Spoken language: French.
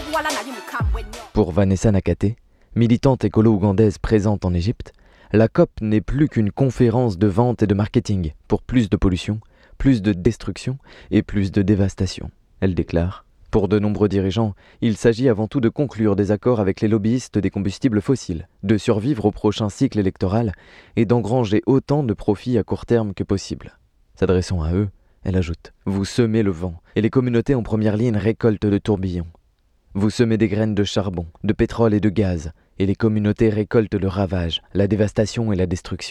Pour Vanessa Nakate, militante écolo-ougandaise présente en Égypte, la COP n'est plus qu'une conférence de vente et de marketing pour plus de pollution, plus de destruction et plus de dévastation. Elle déclare: pour de nombreux dirigeants, il s'agit avant tout de conclure des accords avec les lobbyistes des combustibles fossiles, de survivre au prochain cycle électoral et d'engranger autant de profits à court terme que possible. S'adressant à eux, elle ajoute: vous semez le vent et les communautés en première ligne récoltent le tourbillon. Vous semez des graines de charbon, de pétrole et de gaz, et les communautés récoltent le ravage, la dévastation et la destruction.